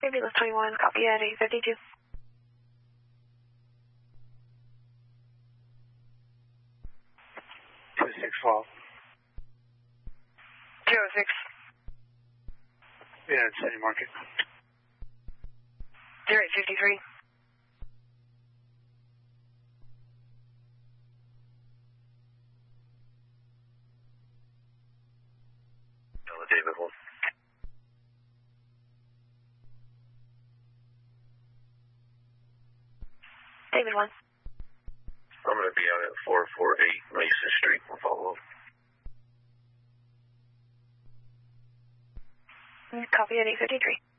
Ambulance 21, copy at 852. 2612. 06. Yeah, it's City Market. 0853. David 1. David 1. I'm going to be out at 448 Mason Street. We'll follow up. Copy at 853.